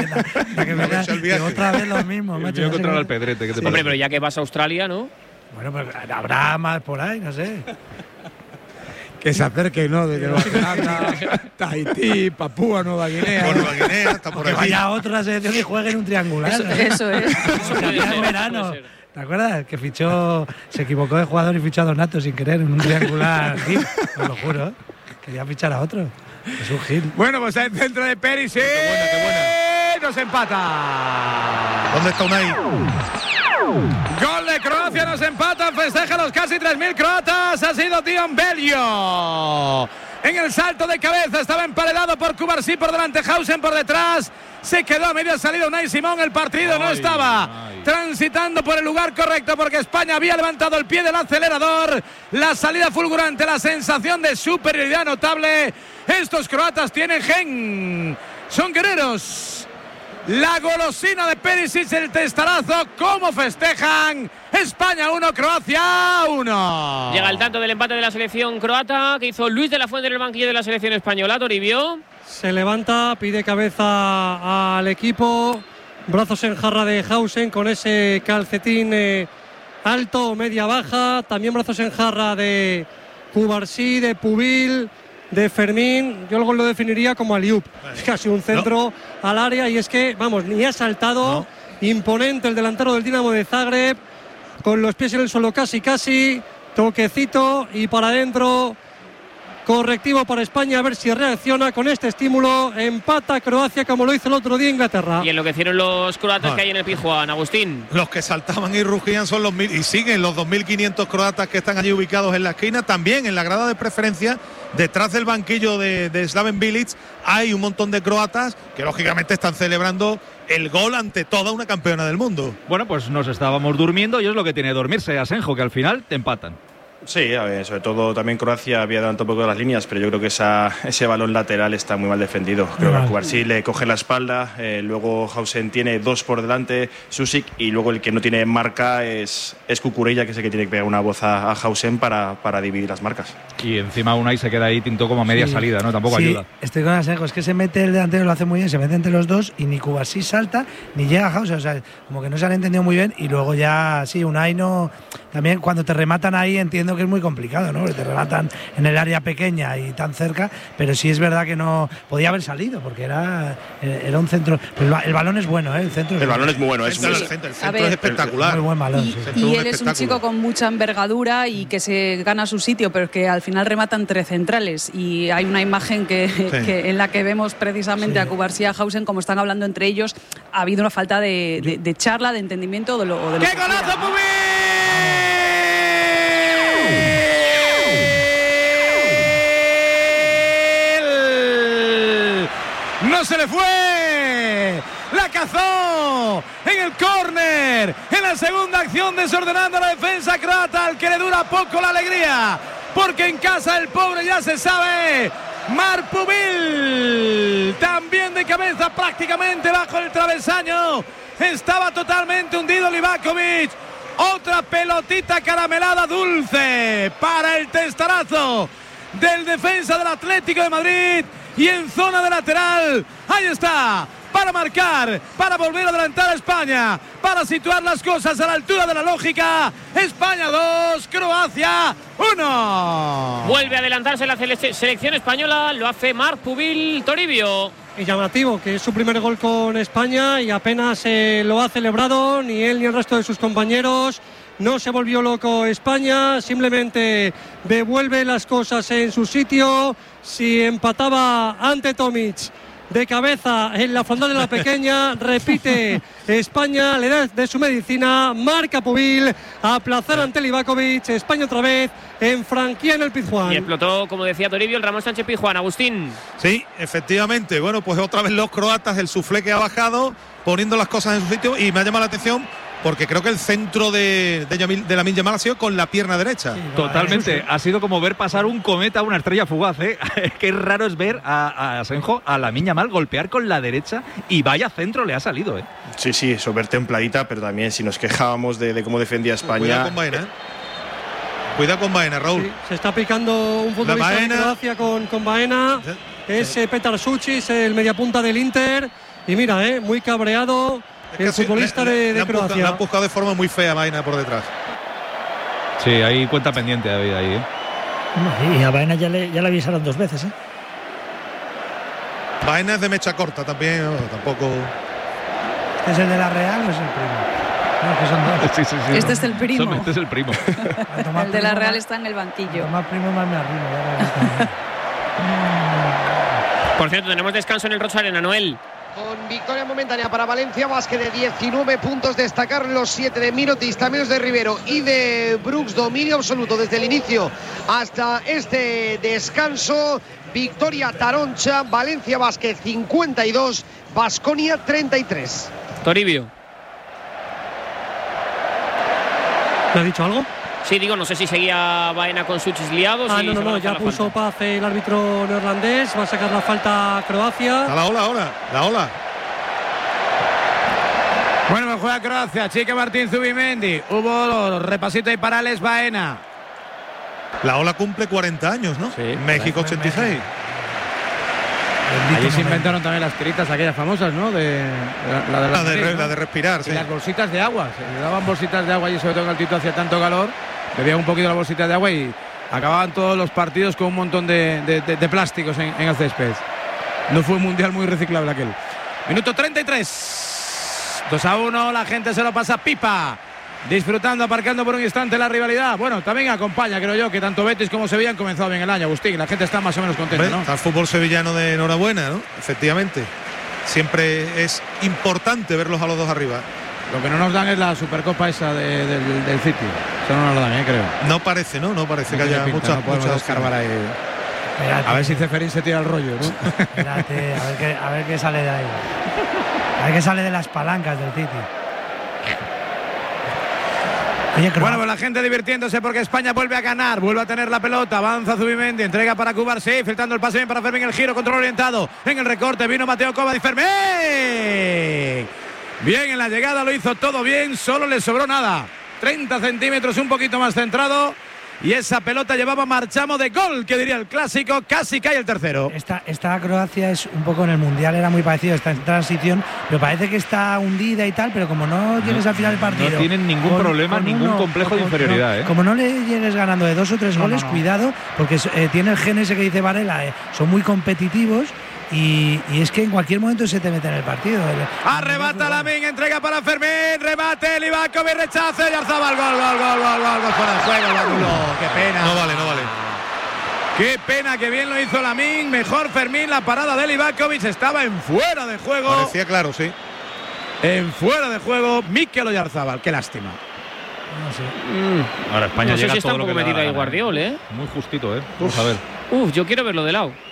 Otra vez lo mismo, macho. Yo contra el Alpedrete. Hombre, pero ya que vas a Australia, ¿no? Bueno, pues habrá más por ahí, no sé. Que se acerque, ¿no? Desde Nueva Zelanda, Tahití, Papúa Nueva Guinea. Nueva Guinea, está por que aquí. vaya a otra selección y juegue en un triangular. Eso es. Eso puede ser, en verano. puede ser. ¿Te acuerdas? Que se equivocó de jugador y fichó a Donato sin querer en un triangular. Os lo juro. Quería fichar a otro. Es un gil. Bueno, pues el centro de Perisic. Qué buena. Nos empata. ¿Dónde está Unai? Gol de Croacia, nos empatan, festeja los casi 3.000 croatas. Ha sido Dion Belio. En el salto de cabeza estaba emparedado por Cubarsí por delante, Hausen por detrás. Se quedó a media salida Unai Simón. El partido no estaba transitando por el lugar correcto porque España había levantado el pie del acelerador. La salida fulgurante, la sensación de superioridad notable. Estos croatas tienen gen. Son guerreros. La golosina de Perisic, el testarazo. ¿Cómo festejan? España 1, Croacia 1. Llega el tanto del empate de la selección croata que hizo Luis de la Fuente en el banquillo de la selección española. Toribio. Se levanta, pide cabeza al equipo. Brazos en jarra de Hausen con ese calcetín alto o media baja. También brazos en jarra de Cubarsí, de Pubil, de Fermín. Yo luego lo definiría como aliup. Es casi un centro al área y es que, vamos, ni ha saltado. Imponente el delantero del Dinamo de Zagreb, con los pies en el suelo casi, toquecito y para adentro. Correctivo para España, a ver si reacciona con este estímulo. Empata Croacia como lo hizo el otro día Inglaterra. Y enloquecieron los croatas que hay en el Pizjuán, Agustín. Los que saltaban y rugían son los y siguen los 2.500 croatas que están allí ubicados en la esquina. También en la grada de preferencia, detrás del banquillo de Slaven Bilic, hay un montón de croatas que lógicamente están celebrando el gol ante toda una campeona del mundo. Bueno, pues nos estábamos durmiendo y es lo que tiene dormirse, Asenjo, que al final te empatan. Sí, a ver, sobre todo también Croacia había dado un poco de las líneas, pero yo creo que ese balón lateral está muy mal defendido. Creo que a Cubarsí le coge la espalda, luego Hausen tiene 2 por delante, Susic, y luego el que no tiene marca es Cucurella, que es el que tiene que pegar una voz a Hausen para dividir las marcas. Y encima Unai se queda ahí tinto como a media salida, ¿no? Tampoco ayuda. Estoy con Asenjo, es que se mete el delantero, lo hace muy bien, se mete entre los dos y ni Cubarsí salta ni llega a Hausen, o sea, como que no se han entendido muy bien y luego ya, sí, Unai no... También cuando te rematan ahí entiendo que es muy complicado, ¿no? Porque te rematan en el área pequeña y tan cerca, pero sí es verdad que no podía haber salido porque era un centro. Pero el balón es bueno, ¿eh? El balón es muy bueno, el centro es espectacular. Muy buen balón. Y él es un chico con mucha envergadura y que se gana su sitio, pero que al final rematan entre centrales. Y hay una imagen en la que vemos precisamente a Cubarsí y a Hausen como están hablando entre ellos. Ha habido una falta de charla, de entendimiento de lo ¡Qué golazo, Pubil! ¡No se le fue! ¡La cazó! En el córner, en la segunda acción, desordenando la defensa croata, al que le dura poco la alegría, porque en casa el pobre ya se sabe Marc Pubil, también de cabeza prácticamente bajo el travesaño. Estaba totalmente hundido Livakovic. Otra pelotita caramelada dulce para el testarazo del defensa del Atlético de Madrid. Y en zona de lateral, ahí está, para marcar, para volver a adelantar a España, para situar las cosas a la altura de la lógica. España 2, Croacia 1. Vuelve a adelantarse la selección española, lo hace Marc Pubil. Toribio. Y llamativo, que es su primer gol con España y apenas lo ha celebrado, ni él ni el resto de sus compañeros. No se volvió loco España, simplemente devuelve las cosas en su sitio. Si empataba ante Tomic de cabeza en la frontal de la pequeña, repite España, le da de su medicina, marca Pubil, aplazar ante Livakovic, España otra vez en Franquía en el Pizjuán. Y explotó, como decía Toribio, el Ramón Sánchez Pizjuán. Agustín. Sí, efectivamente. Bueno, pues otra vez los croatas, el suflé que ha bajado, poniendo las cosas en su sitio, y me ha llamado la atención porque creo que el centro de Lamine Yamal ha sido con la pierna derecha. Sí, totalmente. Ha sido como ver pasar un cometa, una estrella fugaz, ¿eh? Qué raro es ver a Asenjo, a Lamine Yamal, golpear con la derecha y vaya centro le ha salido, ¿eh? Sí, súper templadita, pero también si nos quejábamos de cómo defendía España. Cuidado con Baena, ¿eh? Cuidado con Baena, Raúl. Sí, se está picando un futbolista de Croacia con Baena. Es Petar Sučić, el mediapunta del Inter. Y mira, muy cabreado. El futbolista de Croacia. Le ha empujado de forma muy fea Baena por detrás. Sí, hay cuenta pendiente de vida ahí, ¿eh? Y a Baena ya le avisaron 2 veces, ¿eh? Baena es de mecha corta también, no, tampoco. ¿Es el de la Real o es el primo? No, que son dos. Sí. Este es el primo. Este es el primo. El de la Real está en el banquillo. Más primo, más me arrimo. Por cierto, tenemos descanso en el Rocha Arena, Noel. Con victoria momentánea para Valencia Basket de 19 puntos, destacar los 7 de Mirotic, también los de Rivero y de Brooks, dominio absoluto desde el inicio hasta este descanso. Victoria Taroncha, Valencia Basket 52, Baskonia 33. Toribio. ¿Me ha dicho algo? Sí, digo, no sé si seguía Baena con Sučić liados. No, ya puso paz el árbitro neerlandés, va a sacar la falta a Croacia. A la ola. Bueno, me juega Croacia, Chique Martín Zubimendi. Hubo repasito y para Alex Baena. La ola cumple 40 años, ¿no? Sí. México 86. Allí se inventaron también las tiritas aquellas famosas, ¿no? La de respirar, sí. Y las bolsitas de agua. Se le daban bolsitas de agua y sobre todo en altitude hacía tanto calor. Bebían un poquito las bolsitas de agua y acababan todos los partidos con un montón de plásticos en el césped. No fue un mundial muy reciclable aquel. Minuto 33. 2-1, la gente se lo pasa pipa. Disfrutando, aparcando por un instante la rivalidad. Bueno, también acompaña, creo yo, que tanto Betis como Sevilla han comenzado bien el año, Agustín. La gente está más o menos contenta, ¿no? Está el fútbol sevillano de enhorabuena, ¿no? Efectivamente. Siempre es importante verlos a los dos arriba. Lo que no nos dan es la Supercopa esa del City. Eso no nos lo dan, creo. No parece, ¿no? No parece que haya muchas escarbar ahí. Espérate. A ver si Ceferín se tira el rollo, ¿no? Espérate, a ver qué sale de ahí. A ver qué sale de las palancas del City. Bueno, pues la gente divirtiéndose porque España vuelve a ganar, vuelve a tener la pelota, avanza Zubimendi, entrega para Cubarsí, filtrando el pase bien para Fermín, el giro, control orientado, en el recorte vino Mateo Kovac y Fermín. Bien en la llegada, lo hizo todo bien, solo le sobró nada. 30 centímetros, un poquito más centrado. Y esa pelota llevaba marchamo de gol, que diría el clásico, casi cae el tercero. Esta Croacia es un poco en el Mundial, era muy parecido, está en transición, pero parece que está hundida y tal, pero como no tienes al final del partido... No tienen ningún problema, ningún complejo de inferioridad. Como no le llegues ganando de 2 o 3 goles, cuidado, porque tiene el gen ese que dice Varela, son muy competitivos. Y es que en cualquier momento se te mete en el partido. Arrebata Lamine, entrega para Fermín, remate, Livakovic, rechazo y Oyarzabal, gol, fuera de juego, qué pena. No vale. Qué pena, que bien lo hizo Lamine, mejor Fermín, la parada de Livakovic estaba en fuera de juego. Parecía claro, sí. En fuera de juego, Mikel Oyarzabal, qué lástima. No sé. Ahora España no sé llega si está todo un lo poco que metida ahí Guardiola, ¿eh? Muy justito, Vamos a ver. Yo quiero verlo de lado.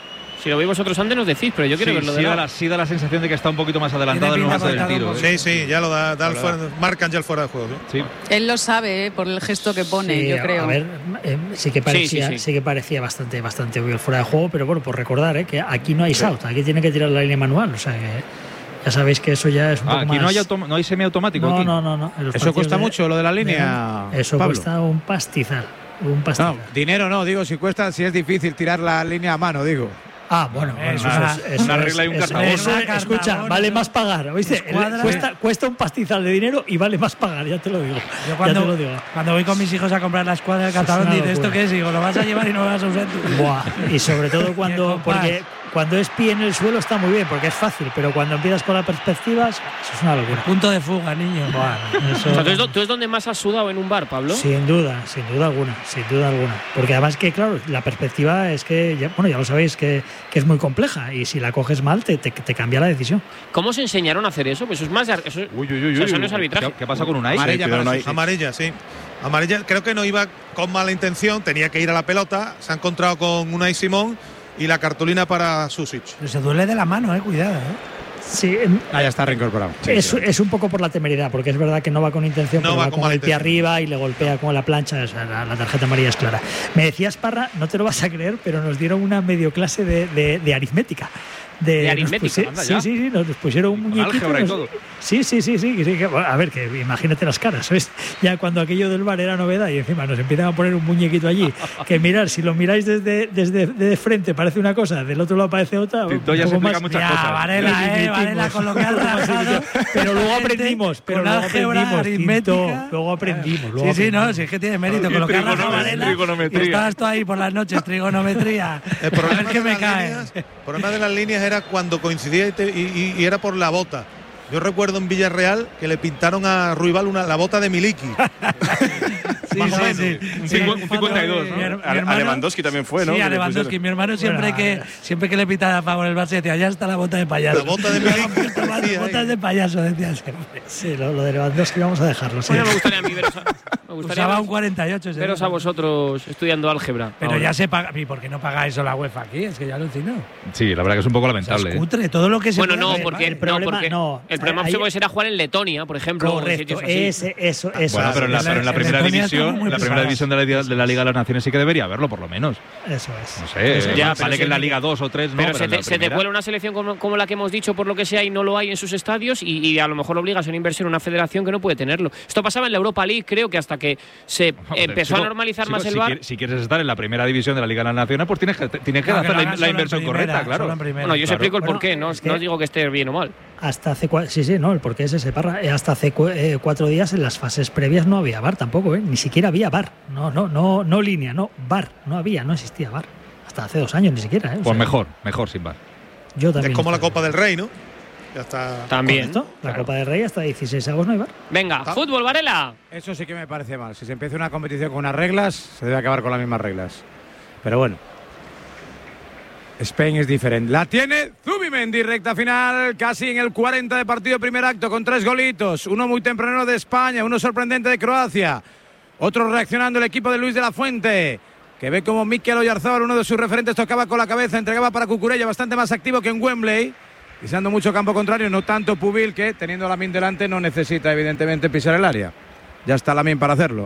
Si lo veis vosotros antes nos decís, pero yo quiero verlo de lado. Sí da la sensación de que está un poquito más adelantado en el momento del tiro. Sí, ya lo da marcan ya el fuera de juego. Sí. Él lo sabe, por el gesto que pone, yo creo. A ver, sí que parecía bastante obvio el fuera de juego, pero bueno, por recordar que aquí no hay SAUT, aquí tiene que tirar la línea manual, o sea que ya sabéis que eso ya es un poco aquí más… no hay semiautomático. No. Eso cuesta mucho, lo de la línea. Eso Pablo. cuesta un pastizal. No, dinero no, digo, si es difícil tirar la línea a mano, digo. Bueno, eso es una regla y un cartabón. Escucha, vale más pagar, ¿oíste? Cuesta un pastizal de dinero y vale más pagar, ya te lo digo. Yo cuando voy con mis hijos a comprar la escuadra del Catalón, dice, ¿esto qué es? Digo, lo vas a llevar y no lo vas a usar tú. Y sobre todo porque cuando es pie en el suelo está muy bien, porque es fácil, pero cuando empiezas con las perspectivas, eso es una locura. Punto de fuga, niño. ¿Tú es donde más has sudado en un bar, Pablo? Sin duda alguna. Porque además que, claro, la perspectiva es que, ya lo sabéis, que es muy compleja y si la coges mal te cambia la decisión. ¿Cómo se enseñaron a hacer eso? Pues eso es más… Eso no es arbitraje. ¿Qué pasa con un ice? Amarilla, sí. Amarilla, creo que no iba con mala intención, tenía que ir a la pelota, se ha encontrado con Unai Simón y la cartulina para Susic. Pero se duele de la mano, cuidado. Sí, ya está reincorporado. Es un poco por la temeridad, porque es verdad que no va con intención, pero va con el pie arriba y le golpea con la plancha. O sea, la tarjeta amarilla es clara. Me decías, Parra, no te lo vas a creer, pero nos dieron una medio clase de aritmética. ¿De aritmética? Sí, nos pusieron un muñequito. Álgebra y todo. Sí. A ver, que imagínate las caras, ¿sabes? Ya cuando aquello del bar era novedad y encima nos empiezan a poner un muñequito allí, que mirar, si lo miráis desde frente parece una cosa, del otro lado parece otra. Tito ya se explica muchas cosas. Varela, con lo que has trabajado. Pero luego aprendimos. Luego aprendimos. Sí, no, si es que tiene mérito. Con lo que has trabajado, Varela. Estabas tú ahí por las noches, trigonometría. El problema de las líneas era cuando coincidía y era por la bota. Yo recuerdo en Villarreal que le pintaron a Ruibal la bota de Miliki. Un 52, ¿no? A Lewandowski también fue, ¿no? Sí, a Lewandowski. Mi hermano siempre que le pitaba a favor el Barça decía, ya está la bota de payaso. La bota de Miliki. Las botas de payaso, decía siempre. Sí, lo de Lewandowski vamos a dejarlo. Sí. Bueno, me gustaría a mí veros Usaba un 48. Veros a vosotros estudiando álgebra. Pero ya se paga. ¿Y por qué no paga eso la UEFA aquí? Es que ya alucino. Sí, la verdad que es un poco lamentable. Es cutre, todo lo que se Bueno, no, porque el problema puede ser jugar en Letonia, por ejemplo. Correcto, eso. Bueno, pero en la primera división, de la Liga de las Naciones sí que debería haberlo, por lo menos. Eso es. No sé, ya vale que en la Liga 2 o 3 no. Pero se te cuela una selección como la que hemos dicho, por lo que sea, y no lo hay en sus estadios, y a lo mejor obligas a una inversión a una federación que no puede tenerlo. Esto pasaba en la Europa League, creo que hasta que se empezó a normalizar más el VAR. Si quieres estar en la primera división de la Liga de las Naciones, pues tienes que hacer la inversión correcta, claro. Bueno, yo os explico el porqué, no digo que esté bien o mal. Hasta hace el porqué es ese, Parra. Hasta hace 4 días en las fases previas no había VAR tampoco, ni siquiera había VAR. No línea, no VAR, no existía VAR. Hasta hace 2 años ni siquiera. Pues mejor sin VAR. Yo también. Es como la Copa del Rey, ¿no? Ya está. También. La Copa del Rey hasta 16 avos no hay VAR. Venga, fútbol, Varela. Eso sí que me parece mal. Si se empieza una competición con unas reglas, se debe acabar con las mismas reglas. Pero bueno. Spain es diferente. La tiene Zubimendi, recta final, casi en el 40 de partido, primer acto, con 3 golitos. Uno muy tempranero de España, uno sorprendente de Croacia. Otro reaccionando el equipo de Luis de la Fuente, que ve como Mikel Oyarzabal, uno de sus referentes, tocaba con la cabeza, entregaba para Cucurella, bastante más activo que en Wembley, pisando mucho campo contrario, no tanto Pubil, que teniendo a Lamine delante no necesita evidentemente pisar el área. Ya está Lamine para hacerlo.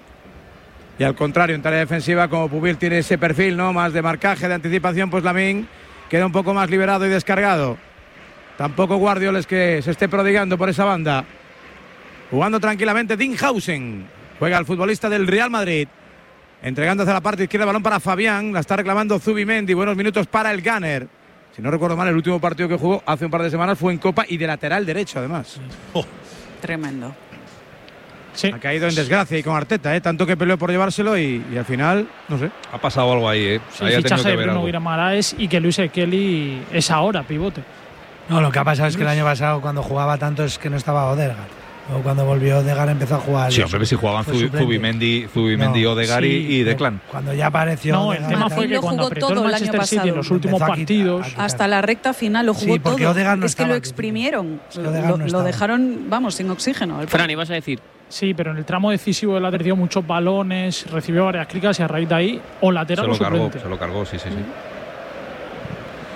Y al contrario, en tarea defensiva, como Pubil tiene ese perfil, ¿no?, más de marcaje, de anticipación, pues Lamine queda un poco más liberado y descargado. Tampoco Guardiola es que se esté prodigando por esa banda. Jugando tranquilamente Dinhausen. Juega el futbolista del Real Madrid. Entregando hacia la parte izquierda el balón para Fabián. La está reclamando Zubimendi. Buenos minutos para el Gunner. Si no recuerdo mal, el último partido que jugó hace un par de semanas fue en Copa y de lateral derecho, además. Tremendo. Sí. Ha caído en desgracia y con Arteta, tanto que peleó por llevárselo y al final, no sé. Ha pasado algo ahí, Sí, el fichaje de Bruno Guimaraes y que Luis Kelly es ahora pivote. No, lo que ha pasado es que el año pasado cuando jugaba tanto es que no estaba Odegaard. Luego cuando volvió Odegaard empezó a jugar. Sí, hombre, si jugaban Zubimendi, Odegaard y Declan. Cuando ya apareció. No, el tema fue que cuando apretó el Manchester City en los últimos partidos. Hasta la recta final lo jugó todo. No es que lo exprimieron. Lo dejaron, vamos, sin oxígeno. Fran, ibas a decir. Sí, pero en el tramo decisivo él ha recibido muchos balones, recibió varias críticas y a raíz de ahí, o lateral o suplente. Se lo cargó, sí.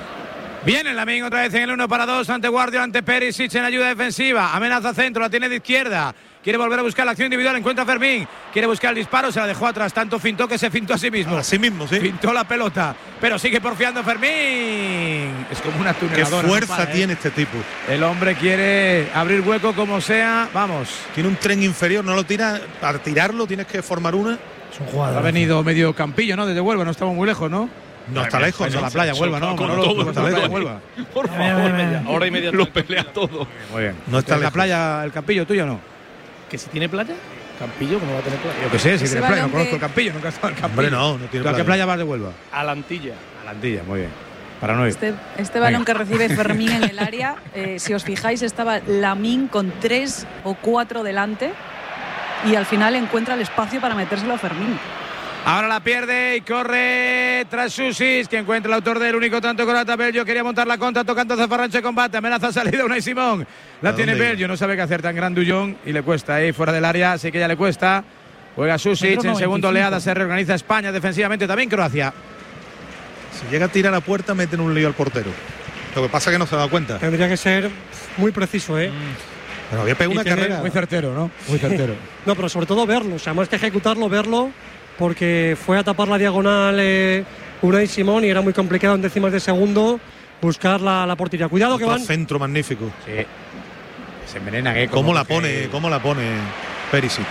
Viene Lamine otra vez en el 1-2 ante Guardiola, ante Perisic en ayuda defensiva. Amenaza centro, la tiene de izquierda. Quiere volver a buscar la acción individual, encuentra a Fermín. Quiere buscar el disparo, se la dejó atrás. Tanto fintó que se fintó a sí mismo. A sí mismo, sí. Fintó la pelota, pero sigue porfiando Fermín. Es como una tuneladora. Qué fuerza tiene este tipo. El hombre quiere abrir hueco como sea. Vamos. Tiene un tren inferior, no lo tira. Para tirarlo tienes que formar una. Es un jugador. Ha venido medio campillo, ¿no? Desde Huelva, no estamos muy lejos, ¿no? No está lejos. A la playa, Huelva, ¿no? Todo está lejos. Por favor, hora y media. Lo pelea todo. Muy bien. No está ¿En la lejos. playa el Campillo tuyo o no? ¿Que si tiene playa? ¿Campillo? ¿Cómo va a tener playa? Yo qué sé, si Ese tiene playa, no balón conozco que- el Campillo, nunca he estado en el Campillo. Hombre, no tiene ¿Tú a qué playa. playa vas de Huelva? A la Antilla. A la Antilla, muy bien. Para no ir. Este balón que recibe Fermín en el área, si os fijáis, estaba Lamine con 3 o 4 delante y al final encuentra el espacio para metérselo a Fermín. Ahora la pierde y corre tras Susis, que encuentra el autor del único tanto croata. Bello quería montar la contra, tocando Zafarrancho de combate. Amenaza salida Unai Simón. La tiene Bello, no sabe qué hacer, tan grandullón y le cuesta ahí fuera del área, así que ya le cuesta. Juega Susic, en segundo oleada se reorganiza España defensivamente, también Croacia. Si llega a tirar a puerta, meten un lío al portero. Lo que pasa es que no se ha dado cuenta. Tendría que ser muy preciso, ¿eh? Pero había pegado Y una tiene- carrera. Muy certero, ¿no? Muy certero. No, pero sobre todo verlo. O sea, más que ejecutarlo, verlo, porque fue a tapar la diagonal Unai Simón y era muy complicado en décimas de segundo buscar la portería. Cuidado que Otro van. centro magnífico. Sí. Se envenena, ¿eh? ¿Cómo la que- pone Perisic?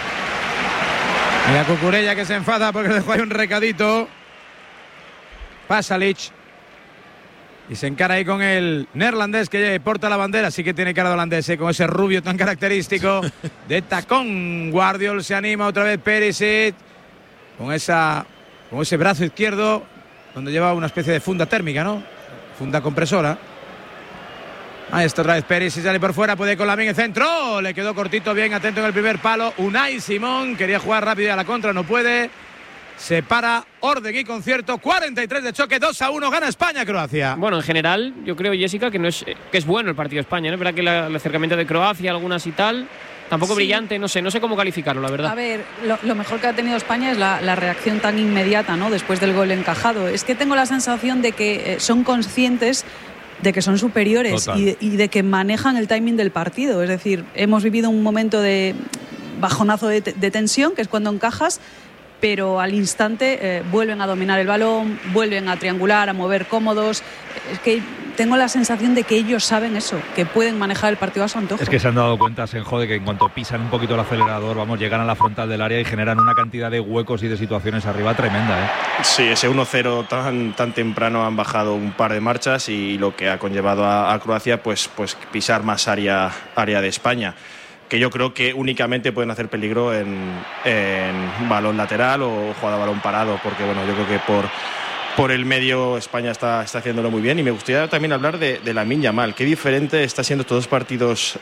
Mira Cucurella que se enfada porque le dejó ahí un recadito. Pasalic. Y se encara ahí con el neerlandés que porta la bandera. Sí que tiene cara de holandés, con ese rubio tan característico de tacón. Guardiola se anima otra vez Perisic. Con ese brazo izquierdo donde lleva una especie de funda térmica, ¿no? Funda compresora. Ahí está otra vez Perisic, sale por fuera, puede con Lamine en centro. Le quedó cortito, bien atento en el primer palo. Unai Simón quería jugar rápido y a la contra, no puede. Se para, orden y concierto. 43 de choque, 2-1, gana España-Croacia. Bueno, en general, yo creo, Jessica, que es bueno el partido de España, ¿no? Es verdad que el acercamiento de Croacia, algunas y tal, tampoco Sí. brillante, no sé cómo calificarlo, la verdad. A ver, lo mejor que ha tenido España es la reacción tan inmediata, ¿no? Después del gol encajado. Es que tengo la sensación de que son conscientes de que son superiores y de que manejan el timing del partido. Es decir, hemos vivido un momento de bajonazo de tensión, que es cuando encajas, pero al instante vuelven a dominar el balón, vuelven a triangular, a mover cómodos. Es que tengo la sensación de que ellos saben eso, que pueden manejar el partido a su antojo. Es que se han dado cuenta, Senjo, de que en cuanto pisan un poquito el acelerador, vamos, llegan a la frontal del área y generan una cantidad de huecos y de situaciones arriba tremenda, ¿eh? Sí, ese 1-0 tan temprano han bajado un par de marchas y lo que ha conllevado a Croacia pues pisar más área de España, que yo creo que únicamente pueden hacer peligro en balón lateral o jugada a balón parado, porque bueno, yo creo que por el medio España está haciéndolo muy bien. Y me gustaría también hablar de Lamine Yamal. Qué diferente está siendo estos dos partidos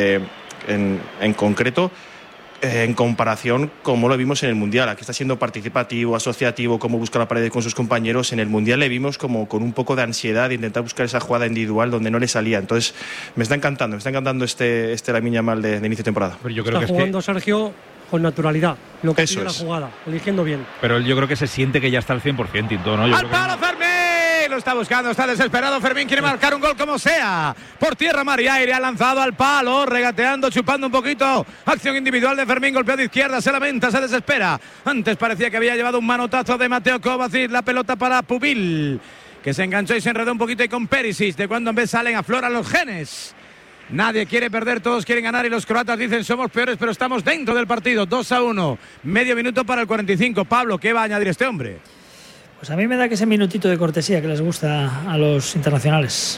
en concreto en comparación como lo vimos en el Mundial. Aquí está siendo participativo, asociativo, cómo busca la pared con sus compañeros. En el Mundial le vimos como con un poco de ansiedad de intentar buscar esa jugada individual donde no le salía. Entonces me está encantando este Lamine Yamal de inicio de temporada. Pero yo creo Está que jugando Sergio con naturalidad, lo que Eso pide la es. jugada, eligiendo bien. Pero yo creo que se siente que ya está al 100%, Tinto, ¿no? Yo ¡Al creo que palo, Fermín! Lo está buscando, está desesperado. Fermín quiere marcar un gol como sea. Por tierra, mar y aire, ha lanzado al palo, regateando, chupando un poquito. Acción individual de Fermín, golpeo de izquierda, se lamenta, se desespera. Antes parecía que había llevado un manotazo de Mateo Kovacic, la pelota para Pubil, que se enganchó y se enredó un poquito y con Perisic. De cuando en vez salen, afloran los genes. Nadie quiere perder, todos quieren ganar y los croatas dicen somos peores, pero estamos dentro del partido. 2-1, medio minuto para el 45. Pablo, ¿qué va a añadir este hombre? Pues a mí me da que ese minutito de cortesía que les gusta a los internacionales.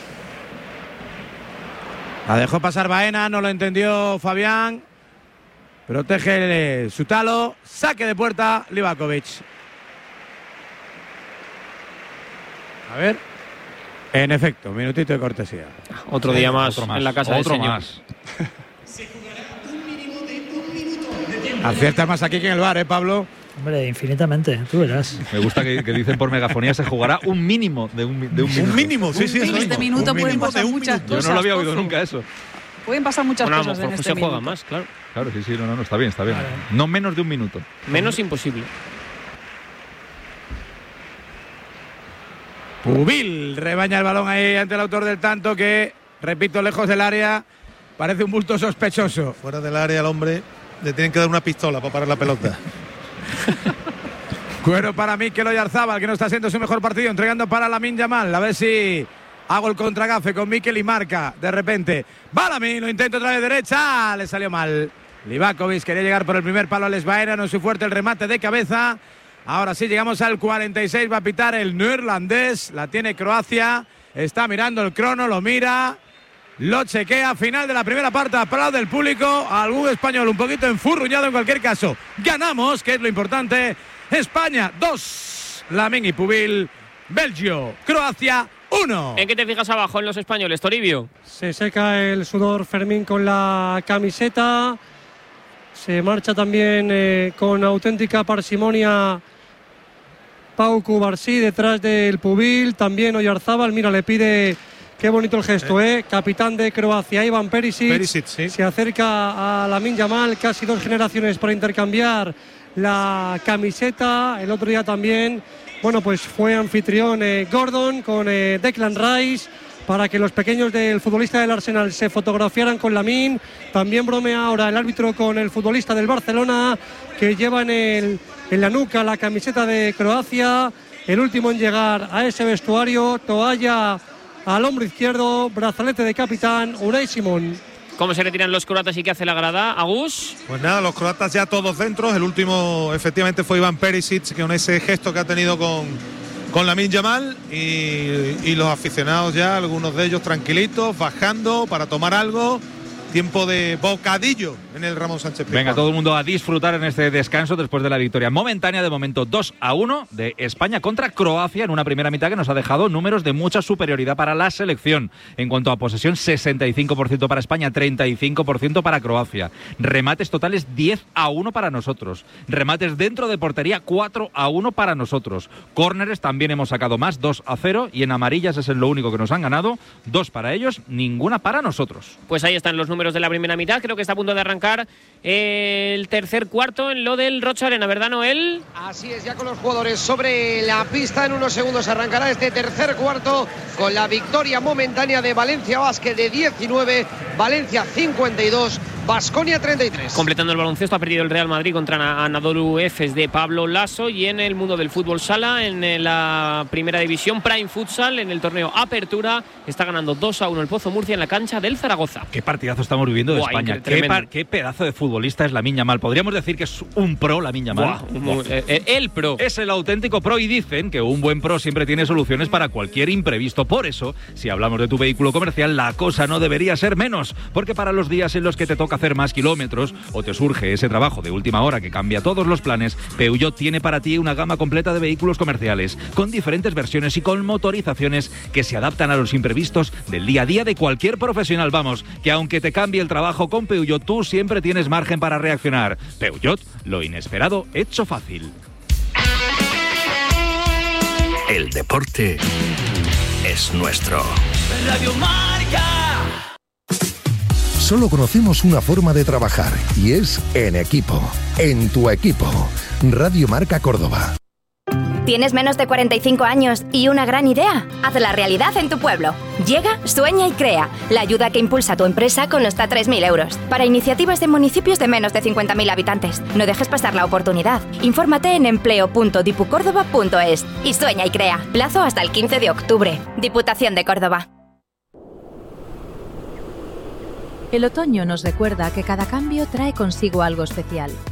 La dejó pasar Baena, no lo entendió Fabián. Protege su talo, saque de puerta Livakovic. A ver. En efecto, minutito de cortesía. Otro día más, en la casa del señor. más. Acierta más aquí que en el bar, Pablo. Hombre, infinitamente, tú verás. Me gusta que dicen por megafonía se jugará un mínimo de un minuto. Un mínimo, sí, sí. En este minuto pueden pasar muchas Yo cosas. no lo había oído Pozo. nunca eso. Pueden pasar muchas Bueno, a lo cosas en mejor este se juega minuto. más, claro. Claro, sí, no, está bien. No menos de un minuto. Menos imposible. Pubil rebaña el balón ahí ante el autor del tanto que, repito, lejos del área, parece un bulto sospechoso. Fuera del área el hombre le tienen que dar una pistola para parar la pelota. Cuero para Mikel Oyarzábal, que no está haciendo su mejor partido, entregando para Lamine Yamal. A ver si hago el contragafe con Mikel y marca. De repente, va Lamine, lo intento otra vez derecha, le salió mal. Livakovic quería llegar por el primer palo al Esbaena, no es su fuerte el remate de cabeza. Ahora sí, llegamos al 46, va a pitar el neerlandés, la tiene Croacia, está mirando el crono, lo mira, lo chequea, final de la primera parte, aplaude del público, algún español un poquito enfurruñado en cualquier caso. Ganamos, que es lo importante, España 2, Lamine y Pubil, Belgio, Croacia 1. ¿En qué te fijas abajo en los españoles, Toribio? Se seca el sudor Fermín con la camiseta, se marcha también con auténtica parsimonia Pau Cubarsí detrás del Pubil, también Oyarzábal, mira, le pide, qué bonito el gesto, capitán de Croacia, Ivan Perisic, sí. Se acerca a Lamine Yamal, casi 2 generaciones para intercambiar la camiseta. El otro día también, bueno, pues fue anfitrión Gordon con Declan Rice para que los pequeños del futbolista del Arsenal se fotografiaran con Lamine. También bromea ahora el árbitro con el futbolista del Barcelona, que lleva en la nuca la camiseta de Croacia. El último en llegar a ese vestuario, toalla al hombro izquierdo, brazalete de capitán, Unai Simón. ¿Cómo se retiran los croatas y qué hace la grada, Agus? Pues nada, los croatas ya todos dentro. El último efectivamente fue Ivan Perisic, con ese gesto que ha tenido con Lamine Yamal, y los aficionados ya, algunos de ellos tranquilitos, bajando para tomar algo. Tiempo de bocadillo en el Ramón Sánchez Pizjuán. Venga, todo el mundo a disfrutar en este descanso después de la victoria momentánea, de momento 2-1 de España contra Croacia, en una primera mitad que nos ha dejado números de mucha superioridad para la selección. En cuanto a posesión, 65% para España, 35% para Croacia. Remates totales 10-1 para nosotros. Remates dentro de portería, 4-1 para nosotros. Córneres también hemos sacado más, 2-0, y en amarillas es lo único que nos han ganado, 2 para ellos, ninguna para nosotros. Pues ahí están los números de la primera mitad. Creo que está a punto de arrancar el tercer cuarto en lo del Rocha Arena, ¿verdad, Noel? Así es, ya con los jugadores sobre la pista. En unos segundos arrancará este tercer cuarto con la victoria momentánea de Valencia Basket de 19, Valencia 52, Baskonia 33. Completando el baloncesto, ha perdido el Real Madrid contra Anadolu Efes de Pablo Lasso. Y en el mundo del fútbol sala, en la primera división, Prime Futsal, en el torneo Apertura, está ganando 2-1 el Pozo Murcia en la cancha del Zaragoza. Qué partidazo estamos viviendo de España. Qué pedazo de futbolista es Lamine Yamal. Podríamos decir que es un pro Lamine Yamal. El pro. Es el auténtico pro, y dicen que un buen pro siempre tiene soluciones para cualquier imprevisto. Por eso, si hablamos de tu vehículo comercial, la cosa no debería ser menos, porque para los días en los que te toca hacer más kilómetros o te surge ese trabajo de última hora que cambia todos los planes, Peugeot tiene para ti una gama completa de vehículos comerciales con diferentes versiones y con motorizaciones que se adaptan a los imprevistos del día a día de cualquier profesional. Vamos, que aunque te cambie el trabajo con Peugeot, tú siempre tienes margen para reaccionar. Peugeot, lo inesperado hecho fácil. El deporte es nuestro. Radio Marca. Solo conocemos una forma de trabajar, y es en equipo. En tu equipo. Radio Marca Córdoba. ¿Tienes menos de 45 años y una gran idea? Hazla realidad en tu pueblo. Llega Sueña y Crea, la ayuda que impulsa a tu empresa con hasta 3.000 euros. Para iniciativas de municipios de menos de 50.000 habitantes. No dejes pasar la oportunidad. Infórmate en empleo.dipucórdoba.es. Y Sueña y Crea. Plazo hasta el 15 de octubre. Diputación de Córdoba. El otoño nos recuerda que cada cambio trae consigo algo especial.